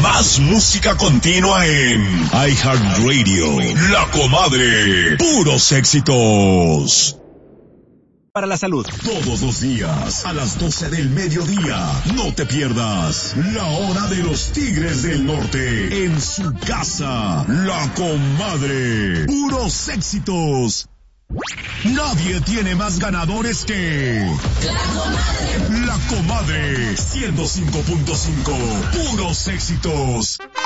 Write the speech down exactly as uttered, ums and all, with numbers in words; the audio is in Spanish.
Más música continua en iHeartRadio. La Comadre. Puros éxitos. Para la salud. Todos los días, a las doce del mediodía, no te pierdas La Hora de los Tigres del Norte, en su casa, La Comadre. Puros éxitos. Nadie tiene más ganadores que La Comadre. La Comadre, ciento cinco punto cinco, puros éxitos.